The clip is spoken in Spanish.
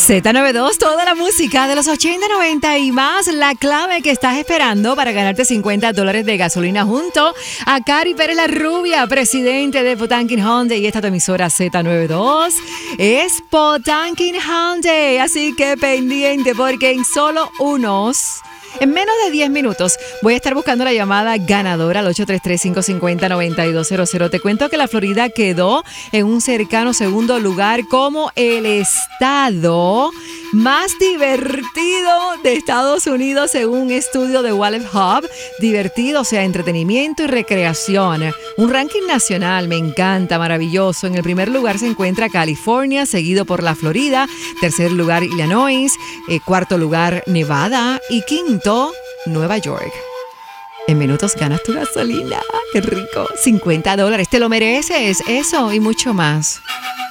Z92, toda la música de los 80, 90 y más. La clave que estás esperando para ganarte $50 de gasolina junto a Cari Pérez la Rubia, presidente de Potanquin Hyundai. Y esta tu emisora Z92 es Potanquin Hyundai. Así que pendiente porque en menos de 10 minutos voy a estar buscando la llamada ganadora al 833-550-9200. Te cuento que la Florida quedó en un cercano segundo lugar como el estado más divertido de Estados Unidos según un estudio de Wallet Hub. Divertido, o sea, entretenimiento y recreación. Un ranking nacional, me encanta, maravilloso. En el primer lugar se encuentra California, seguido por la Florida. Tercer lugar, Illinois. Cuarto lugar, Nevada. Y quinto, Nueva York. En minutos ganas tu gasolina. ¡Qué rico! $50. Te lo mereces. Eso y mucho más.